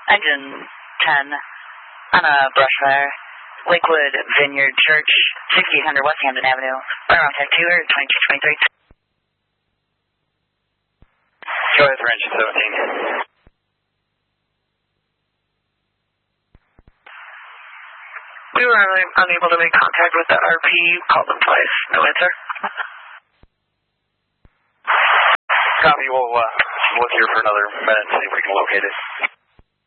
Engine 10 on a brush fire. Lakewood Vineyard Church, 6800 West Hampton Avenue. Right around Tech 2 or 2223. Go ahead for engine 17. We were unable to make contact with the RP. Called them twice. No answer. Copy. We'll look here for another minute and see if we can locate it.